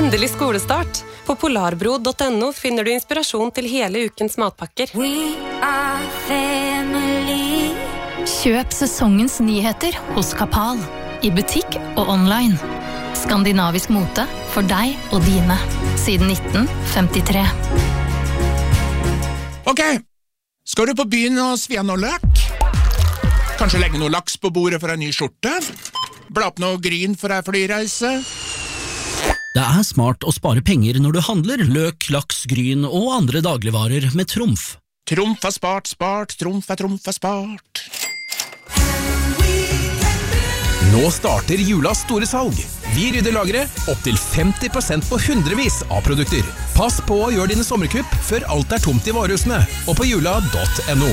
Endelig skolestart. På polarbro.no finner du inspirasjon til hele ukens matpakker. We are family. Kjøp sesongens nyheter hos Kapal. I butikk og online. Skandinavisk mote for deg og dine. Siden 1953. Ok, skal du på byen og svi av noe løk? Kanskje legge noe laks på bordet for en ny skjorte? Bla opp noe gryn for en flyreise? Det smart å spare penger når du handler løk, laks, gryn og andre dagligvarer med Trumf. Trumf spart, Trumf spart. Nå starter julas store salg. Vi rydder lageret opp til 50% på hundrevis av produkter. Pass på å gjøre dine sommerkupp før alt tomt i varehusene, og på jula.no.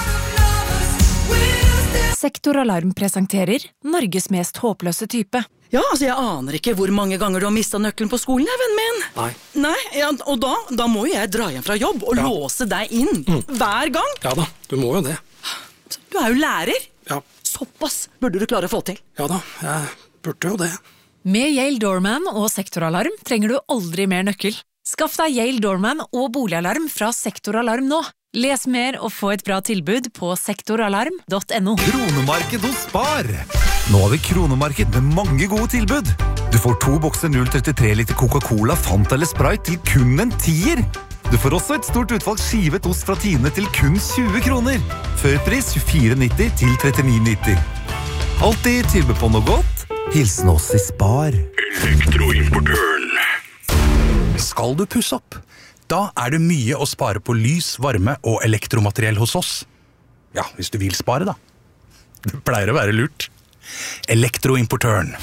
Sektoralarm presenterer Norges mest håpløse type. Ja, altså jeg aner ikke hvor mange ganger du har mistet nøkkelen på skolen, vennen min. Nei, ja, og da må jeg dra hjem fra jobb og låse deg inn. Hver gang. Ja da, du må jo det. Du jo lærer. Ja. Såpass burde du klare å få til. Ja da, jeg burde jo det. Med Yale Doorman og Sektoralarm trenger du aldri mer nøkkel. Skaff deg Yale Doorman og boligalarm fra Sektoralarm nå. Les mer og få et bra tilbud på sektoralarm.no. Kronemarked hos Spar. Nå har vi kronemarked med mange gode tilbud. Du får 2 bokser 0,33 liter Coca-Cola, Fanta eller Sprite til kun en 10er. Du får også et stort utvalg skivet ost fra Tine til kun 20 kroner. Førpris 24,90 til 39,90. Alltid tilbud på noe godt. Hilsen oss i Spar. Elektroimportøren. Skal du pusse opp? Da det mye å spare på lys, varme og elektromateriell hos oss. Ja, hvis du vil spare da. Det pleier å være lurt. Elektroimportøren.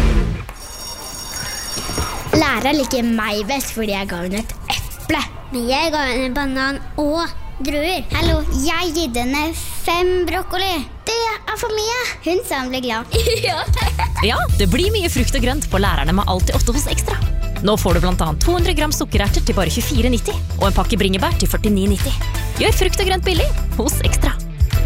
Læreren liker meg best fordi jeg ga henne et eple. Men jeg ga henne en banan og druer. Hallo, jeg gitt henne 5 brokkoli. Det for mye. Hun sa hun ble glad. Ja, det blir mye frukt og grønt på lærerne med Alltid 8 hos Ekstra. Nå får du blant annet 200 gram sukkererter til bare 24,90 og en pakke bringebær til 49,90. Gjør frukt og grønt billig hos Ekstra.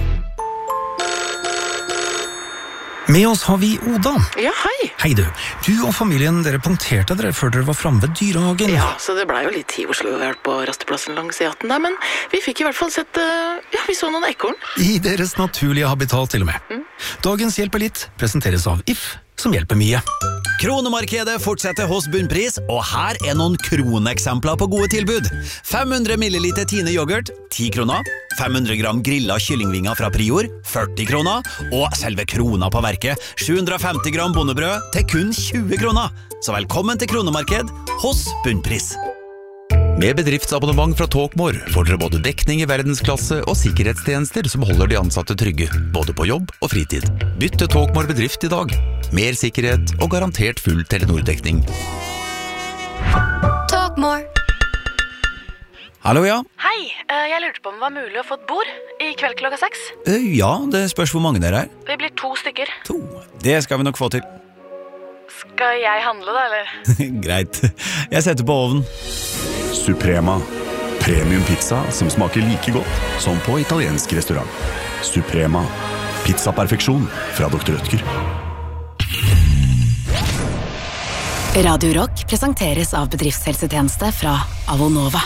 Med oss har vi Oda. Ja, hei. Hei du. Du og familien, dere punkterte dere før dere var fremme ved dyrehagen. Ja, så det ble jo litt tid Oslo-hjelp på rasteplassen langs E18 der, men vi fikk i hvert fall sett, vi så noen ekorn. I deres naturlige habitat til og med. Dagens Hjelp litt presenteres av If, som hjelper mye. Kronemarkedet fortsetter hos Bunnpris, og her noen kroneksempler på gode tilbud. 500 milliliter Tine yoghurt, 10 kroner. 500 gram grillet kyllingvinger fra Prior, 40 kroner. Og selve krona på verket, 750 gram bondebrød til kun 20 kroner. Så velkommen til Kronemarked hos Bunnpris. Med bedriftsabonnement fra Talkmore får dere både dekning i verdensklasse og sikkerhetstjenester som holder de ansatte trygge, både på jobb og fritid. Bytt til Talkmore bedrift i dag. Mer sikkerhet og garantert full Telenor-dekning. Talkmore. Hallo, ja. Hei, jeg lurte på om det var mulig å få et bord i kveld klokka 6. Ja, det spørs hvor mange dere Vi blir 2 stykker. 2. Det skal vi nok få til. Skal jeg handle da, eller? Greit. Jeg setter på ovnen. Suprema. Premium pizza som smaker like godt som på italiensk restaurant. Suprema. Pizza-perfeksjon fra Dr. Rødtger. Radio Rock presenteres av bedriftshelsetjeneste fra Avonova.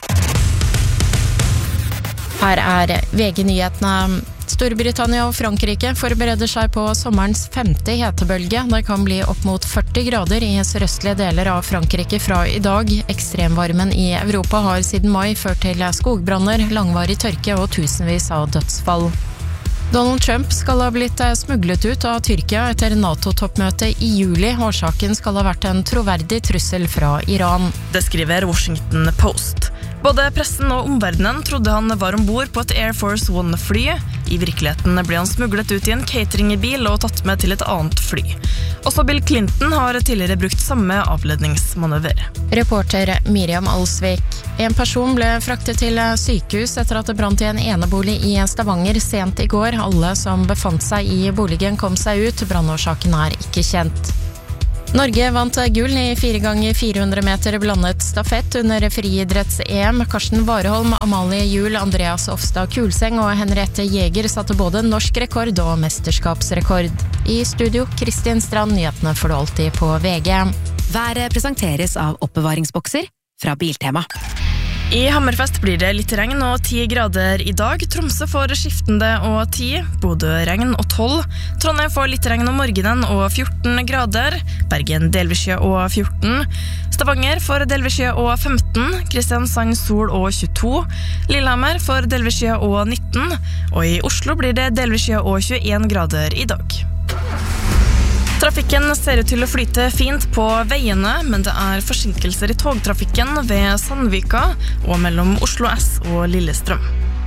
Her VG-nyhetene. Storbritannia og Frankrike forbereder seg på sommerens 5. hetebølge. Det kan bli opp mot 40 grader i sørøstlige deler av Frankrike fra i dag. Ekstremvarmen i Europa har siden mai ført til skogbranner, langvarig tørke og tusenvis av dødsfall. Donald Trump skal ha blitt smuglet ut av Tyrkia etter NATO-toppmøte i juli. Årsaken skal ha vært en troverdig trussel fra Iran. Det skriver Washington Post. Både pressen og omverdenen trodde han var ombord på et Air Force One-fly. I virkeligheten ble han smuglet ut i en cateringbil og tatt med til et annet fly. Også Bill Clinton har tidligere brukt samme avledningsmanøver. Reporter Miriam Alsvik. En person ble fraktet til sykehus etter at det brant i en enebolig i Stavanger sent i går. Alle som befant seg i boligen kom seg ut. Brannårsaken ikke kjent. Norge vant gull i 4x400 meter blandet stafett under friidretts-EM. Karsten Warholm, Amalie Juel, Andreas Ofstad Kulseng og Henriette Jäger satte både norsk rekord og mesterskapsrekord. I studio, Kristin Strand, nyhetene får du alltid på VG. Været presenteres av oppbevaringsbokser fra Biltema. I Hammerfest blir det litt regn og 10 grader i dag. Tromsø får skiftende og 10, Bodø regn og 12. Trondheim får litt regn om morgenen og 14 grader. Bergen delvis skya og 14. Stavanger får delvis skya og 15. Kristiansand sol og 22. Lillehammer får delvis skya og 19. Og i Oslo blir det delvis skya og 21 grader i dag. Trafikken ser ut til å flyte fint på veiene, men det er forsinkelser i togtrafikken ved Sandvika og mellom Oslo S og Lillestrøm.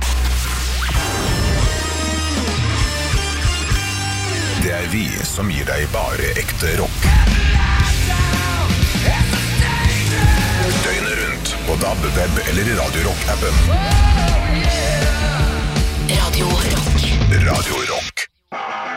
Det er vi som gir deg bare ekte rock. Døgnet rundt på DAB, web eller i Radio Rock-appen. Radio Rock. Radio Rock.